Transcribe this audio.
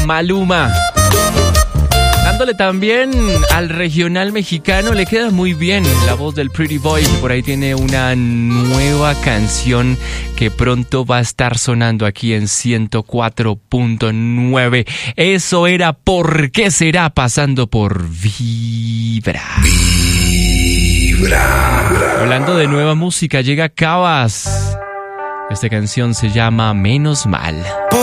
Maluma. Dándole también al regional mexicano, le queda muy bien la voz del Pretty Boy, que por ahí tiene una nueva canción que pronto va a estar sonando aquí en 104.9. Eso era ¿Por qué será? Pasando por Vibra. Hablando de nueva música, llega Cabas. Esta canción se llama Menos Mal.